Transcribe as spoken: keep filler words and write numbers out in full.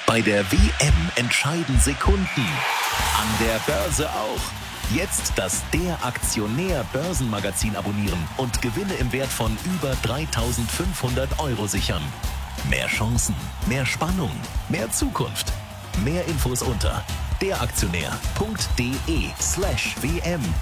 Bei der W M entscheiden Sekunden. An der Börse auch. Jetzt das Der Aktionär Börsenmagazin abonnieren und Gewinne im Wert von über dreitausendfünfhundert Euro sichern. Mehr Chancen, mehr Spannung, mehr Zukunft. Mehr Infos unter deraktionär punkt de slash wm.